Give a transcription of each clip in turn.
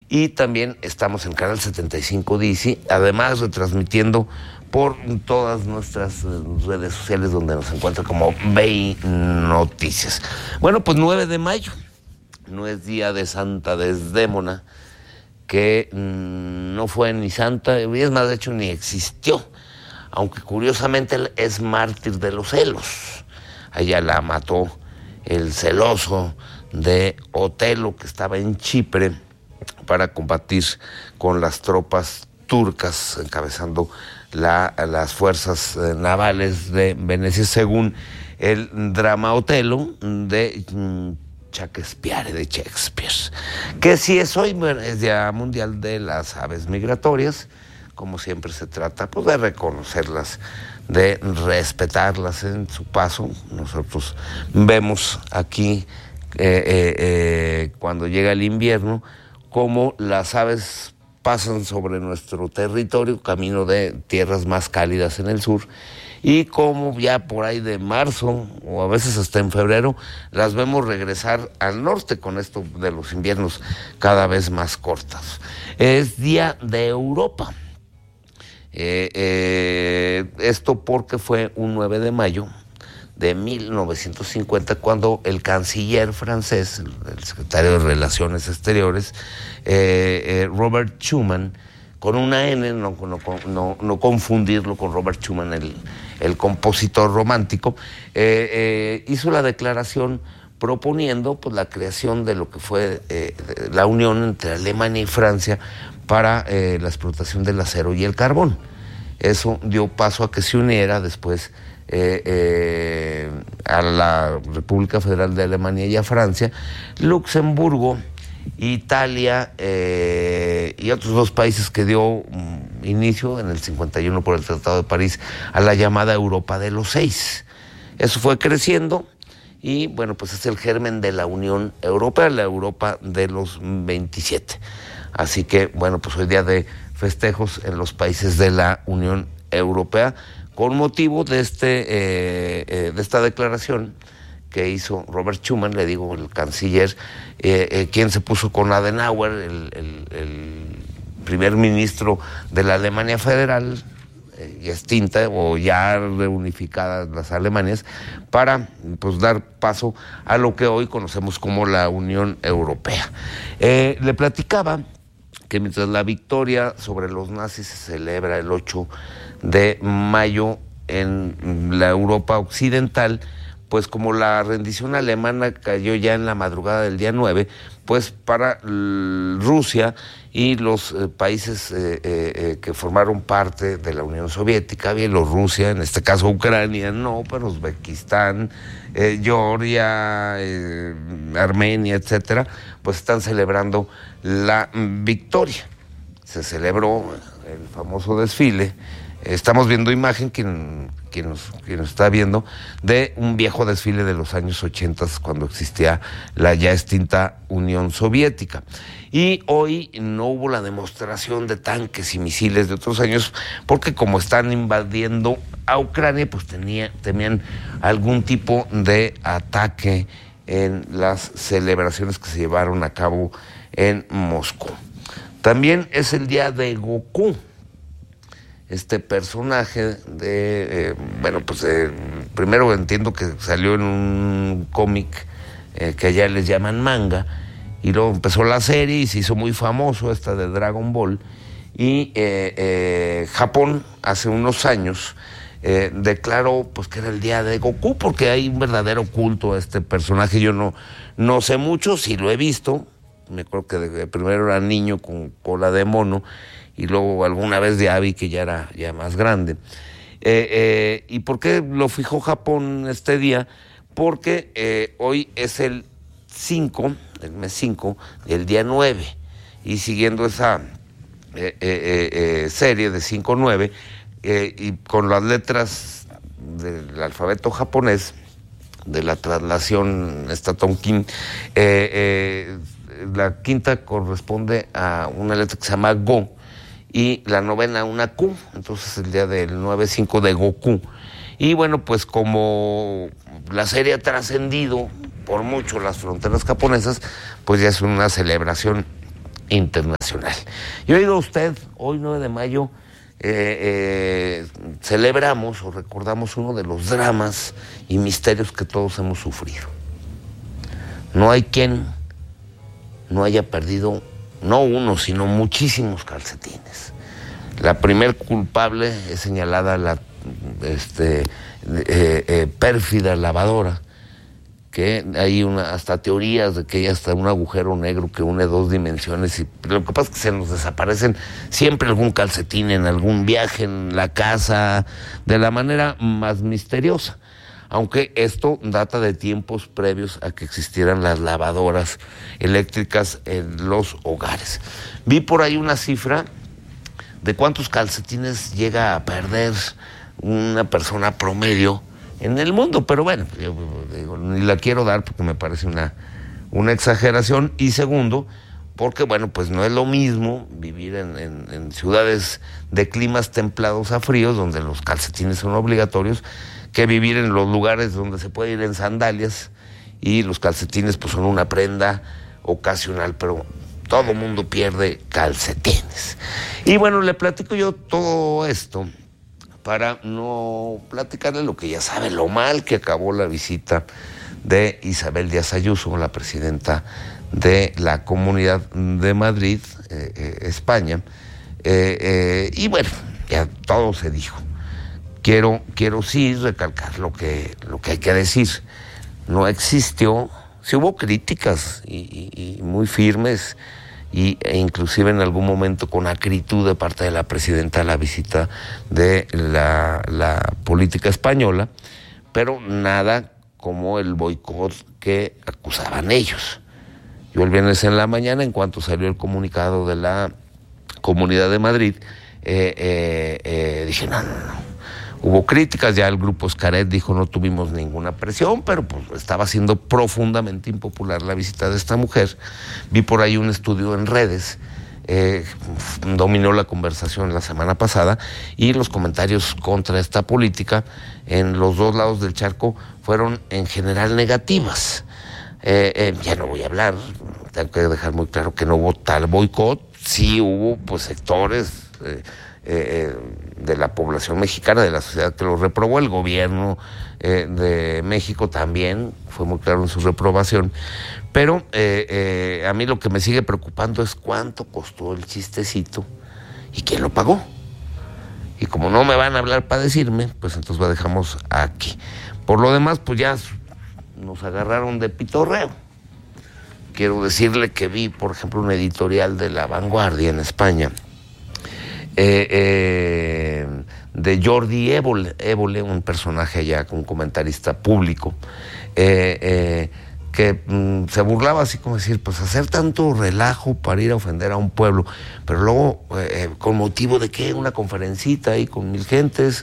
Y también estamos en Canal 75 DC, además retransmitiendo por todas nuestras redes sociales donde nos encuentra como BEI Noticias. Bueno, pues 9 de mayo, no es día de Santa Desdémona, que no fue ni santa, y es más, de hecho, ni existió, aunque curiosamente es mártir de los celos. A ella la mató el celoso de Otelo, que estaba en Chipre para combatir con las tropas turcas, encabezando las fuerzas navales de Venecia, según el drama Otelo de Shakespeare, que sí es hoy, es Día Mundial de las Aves Migratorias. Como siempre se trata pues de reconocerlas, de respetarlas en su paso. Nosotros vemos aquí cuando llega el invierno cómo las aves pasan sobre nuestro territorio, camino de tierras más cálidas en el sur, y como ya por ahí de marzo, o a veces hasta en febrero, las vemos regresar al norte con esto de los inviernos cada vez más cortos. Es Día de Europa. Esto porque fue un 9 de mayo de 1950, cuando el canciller francés, el secretario de Relaciones Exteriores, Robert Schuman, con una N, no confundirlo con Robert Schuman, el compositor romántico, hizo la declaración proponiendo pues la creación de lo que fue la unión entre Alemania y Francia para la explotación del acero y el carbón. Eso dio paso a que se uniera después a la República Federal de Alemania y a Francia, Luxemburgo, Italia y otros dos países, que dio inicio en el 51 por el Tratado de París a la llamada Europa de los 6. Eso fue creciendo y bueno, pues es el germen de la Unión Europea, la Europa de los 27. Así que bueno, pues hoy día de festejos en los países de la Unión Europea, con motivo de esta declaración que hizo Robert Schuman, le digo, el canciller, quien se puso con Adenauer, el primer ministro de la Alemania Federal, ya extinta o ya reunificadas las Alemanias, para pues dar paso a lo que hoy conocemos como la Unión Europea. Le platicaba que mientras la victoria sobre los nazis se celebra el 8 de mayo en la Europa occidental, pues como la rendición alemana cayó ya en la madrugada del día 9, pues para Rusia y los países que formaron parte de la Unión Soviética, Bielorrusia, en este caso Ucrania, no, pero Uzbekistán, Georgia, Armenia, etcétera, pues están celebrando la victoria. Se celebró el famoso desfile. Estamos viendo imagen, quien nos está viendo, de un viejo desfile de los años 80, cuando existía la ya extinta Unión Soviética. Y hoy no hubo la demostración de tanques y misiles de otros años, porque como están invadiendo a Ucrania, pues temían algún tipo de ataque en las celebraciones que se llevaron a cabo en Moscú. También es el día de Goku, este personaje de, primero entiendo que salió en un cómic que allá les llaman manga, y luego empezó la serie y se hizo muy famoso, esta de Dragon Ball, y Japón hace unos años declaró pues que era el día de Goku, porque hay un verdadero culto a este personaje. Yo no sé mucho, sí lo he visto, me acuerdo que primero era niño con cola de mono, y luego alguna vez de Abby, que ya era ya más grande. ¿Y por qué lo fijó Japón este día? Porque hoy es el 5, el mes 5, del día 9, y siguiendo esa serie de 5-9, y con las letras del alfabeto japonés, de la traslación Tonkin, la quinta corresponde a una letra que se llama Go, y la novena una Q, entonces el día del 9-5 de Goku. Y bueno, pues como la serie ha trascendido por mucho las fronteras japonesas, pues ya es una celebración internacional. Y oiga usted, hoy 9 de mayo celebramos o recordamos uno de los dramas y misterios que todos hemos sufrido. No hay quien no haya perdido, no uno, sino muchísimos calcetines. La primer culpable es señalada la pérfida lavadora, que hay hasta teorías de que hay hasta un agujero negro que une 2 dimensiones, y lo que pasa es que se nos desaparecen siempre algún calcetín en algún viaje, en la casa, de la manera más misteriosa, aunque esto data de tiempos previos a que existieran las lavadoras eléctricas en los hogares. Vi por ahí una cifra de cuántos calcetines llega a perder una persona promedio en el mundo, pero bueno, yo digo, ni la quiero dar porque me parece una exageración, y segundo, porque bueno, pues no es lo mismo vivir en ciudades de climas templados a fríos, donde los calcetines son obligatorios, que vivir en los lugares donde se puede ir en sandalias y los calcetines pues son una prenda ocasional, pero todo mundo pierde calcetines. Y bueno, le platico yo todo esto para no platicarle lo que ya sabe, lo mal que acabó la visita de Isabel Díaz Ayuso, la presidenta de la Comunidad de Madrid, España. Y bueno, ya todo se dijo. Quiero sí recalcar lo que hay que decir. No existió, sí hubo críticas y muy firmes, e inclusive en algún momento con acritud de parte de la presidenta a la visita de la política española, pero nada como el boicot que acusaban ellos. Yo el viernes en la mañana, en cuanto salió el comunicado de la Comunidad de Madrid, dije, no. Hubo críticas, ya el grupo Xcaret dijo no tuvimos ninguna presión, pero pues estaba siendo profundamente impopular la visita de esta mujer. Vi por ahí un estudio en redes, dominó la conversación la semana pasada, y los comentarios contra esta política en los dos lados del charco fueron en general negativas. Ya no voy a hablar, tengo que dejar muy claro que no hubo tal boicot, sí hubo pues sectores de la población mexicana, de la sociedad, que lo reprobó. El gobierno de México también fue muy claro en su reprobación, pero a mí lo que me sigue preocupando es cuánto costó el chistecito y quién lo pagó. Y como no me van a hablar para decirme, pues entonces lo dejamos aquí. Por lo demás, pues ya nos agarraron de pitorreo. Quiero decirle que vi, por ejemplo, un editorial de La Vanguardia en España, de Jordi Évole, un personaje allá, un comentarista público, que se burlaba así como decir, pues hacer tanto relajo para ir a ofender a un pueblo, pero luego con motivo de que una conferencita ahí con 1000 gentes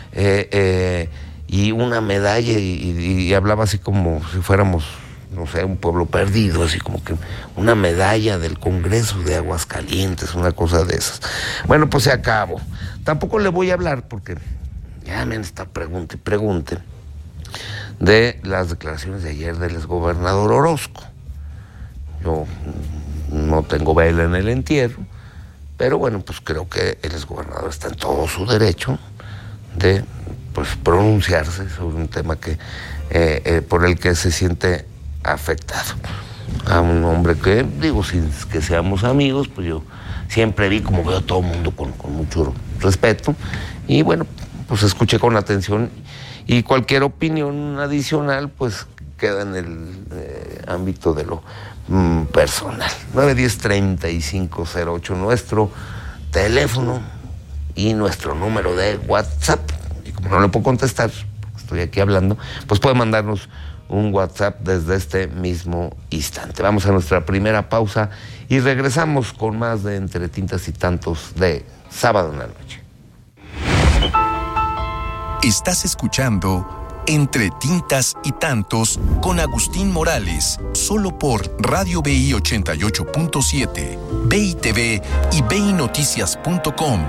y una medalla, y hablaba así como si fuéramos, no sé, un pueblo perdido, así como que una medalla del Congreso de Aguascalientes, una cosa de esas. Bueno, pues se acabó. Tampoco le voy a hablar, porque ya me han estado pregunte de las declaraciones de ayer del exgobernador Orozco. Yo no tengo vela en el entierro, pero bueno, pues creo que el exgobernador está en todo su derecho de pues pronunciarse sobre un tema que por el que se siente afectado. A un hombre que, digo, sin que seamos amigos, pues yo siempre vi, como veo a todo el mundo, con mucho respeto, y bueno, pues escuché con atención, y cualquier opinión adicional pues queda en el ámbito de lo personal. 910-3508, nuestro teléfono y nuestro número de WhatsApp. Y como no le puedo contestar, porque estoy aquí hablando, pues puede mandarnos un WhatsApp desde este mismo instante. Vamos a nuestra primera pausa y regresamos con más de Entre Tintas y Tantos de sábado en la noche. Estás escuchando Entre Tintas y Tantos con Agustín Morales, solo por Radio BI 88.7, BI TV y BINoticias.com.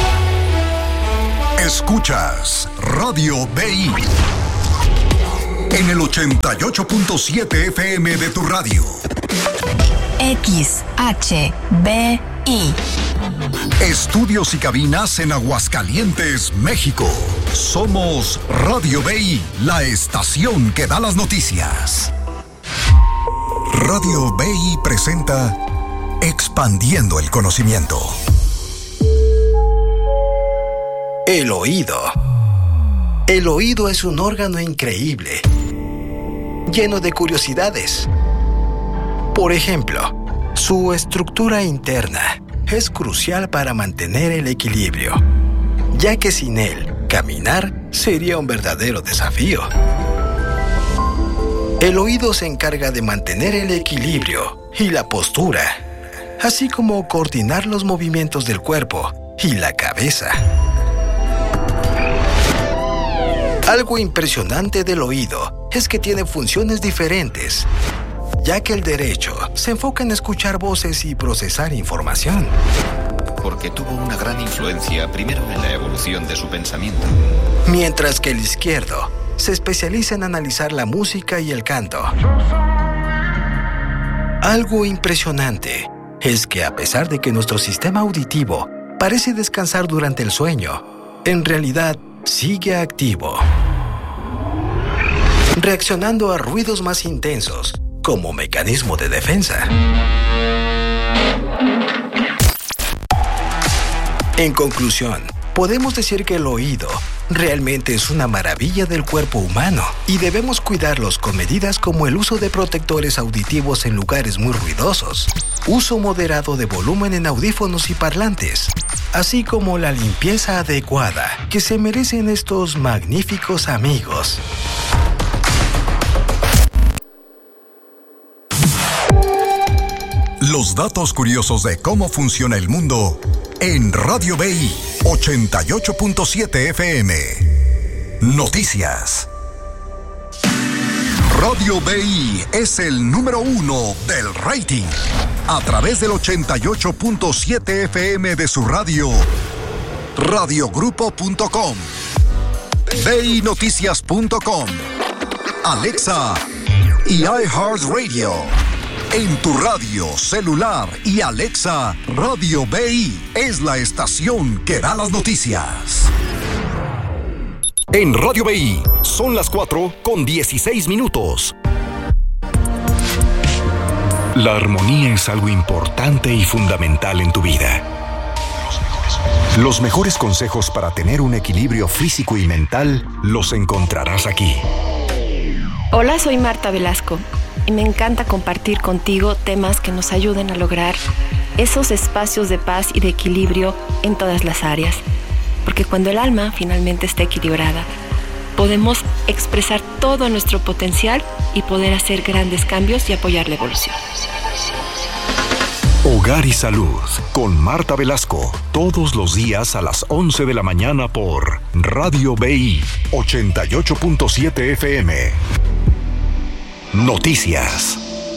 Escuchas Radio BI en el 88.7 FM de tu radio. XHBI. Estudios y cabinas en Aguascalientes, México. Somos Radio BI, la estación que da las noticias. Radio BI presenta Expandiendo el conocimiento. El oído. El oído es un órgano increíble, lleno de curiosidades. Por ejemplo, su estructura interna es crucial para mantener el equilibrio, ya que sin él, caminar sería un verdadero desafío. El oído se encarga de mantener el equilibrio y la postura, así como coordinar los movimientos del cuerpo y la cabeza. Algo impresionante del oído es que tiene funciones diferentes, ya que el derecho se enfoca en escuchar voces y procesar información. Porque tuvo una gran influencia primero en la evolución de su pensamiento. Mientras que el izquierdo se especializa en analizar la música y el canto. Algo impresionante es que a pesar de que nuestro sistema auditivo parece descansar durante el sueño, en realidad sigue activo, reaccionando a ruidos más intensos como mecanismo de defensa. En conclusión, podemos decir que el oído realmente es una maravilla del cuerpo humano y debemos cuidarlos con medidas como el uso de protectores auditivos en lugares muy ruidosos, uso moderado de volumen en audífonos y parlantes, así como la limpieza adecuada que se merecen estos magníficos amigos. Los datos curiosos de cómo funciona el mundo en Radio BI 88.7 FM. Noticias. Radio BI es el número 1 del rating. A través del 88.7 FM de su radio, radiogrupo.com, binoticias.com, Alexa y iHeartRadio. En tu radio, celular y Alexa, Radio BI es la estación que da las noticias. En Radio BI son las 4:16. La armonía es algo importante y fundamental en tu vida. Los mejores consejos para tener un equilibrio físico y mental los encontrarás aquí. Hola, soy Marta Velasco y me encanta compartir contigo temas que nos ayuden a lograr esos espacios de paz y de equilibrio en todas las áreas. Porque cuando el alma finalmente está equilibrada, podemos expresar todo nuestro potencial y poder hacer grandes cambios y apoyar la evolución. Hogar y Salud con Marta Velasco, todos los días a las 11 de la mañana por Radio BI 88.7 FM. Noticias.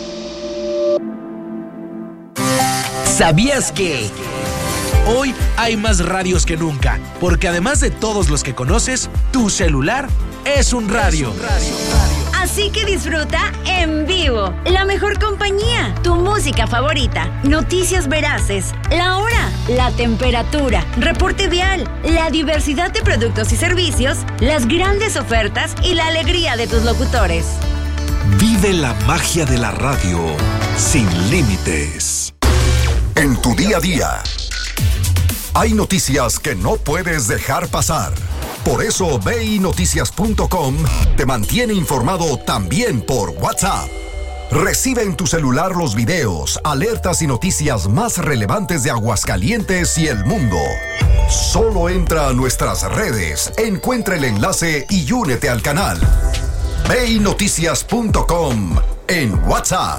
¿Sabías que hoy hay más radios que nunca? Porque además de todos los que conoces, tu celular es un radio. Así que disfruta en vivo la mejor compañía, tu música favorita, noticias veraces, la hora, la temperatura, reporte vial, la diversidad de productos y servicios, las grandes ofertas y la alegría de tus locutores. Vive la magia de la radio sin límites. En tu día a día, hay noticias que no puedes dejar pasar. Por eso binoticias.com te mantiene informado también por WhatsApp. Recibe en tu celular los videos, alertas y noticias más relevantes de Aguascalientes y el mundo. Solo entra a nuestras redes, encuentra el enlace y únete al canal. binoticias.com en WhatsApp.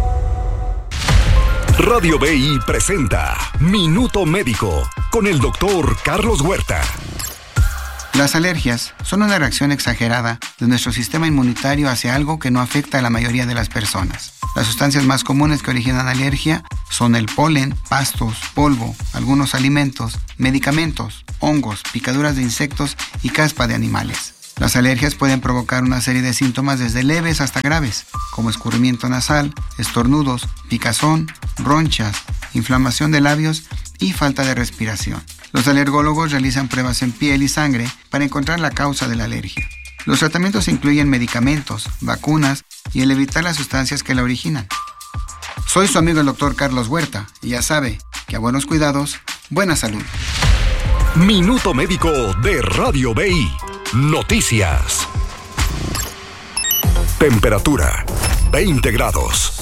Radio BI presenta Minuto Médico con el doctor Carlos Huerta. Las alergias son una reacción exagerada de nuestro sistema inmunitario hacia algo que no afecta a la mayoría de las personas. Las sustancias más comunes que originan alergia son el polen, pastos, polvo, algunos alimentos, medicamentos, hongos, picaduras de insectos y caspa de animales. Las alergias pueden provocar una serie de síntomas desde leves hasta graves, como escurrimiento nasal, estornudos, picazón, ronchas, inflamación de labios y falta de respiración. Los alergólogos realizan pruebas en piel y sangre para encontrar la causa de la alergia. Los tratamientos incluyen medicamentos, vacunas y el evitar las sustancias que la originan. Soy su amigo el Dr. Carlos Huerta y ya sabe que a buenos cuidados, buena salud. Minuto Médico de Radio BI. Noticias. Temperatura 20 grados.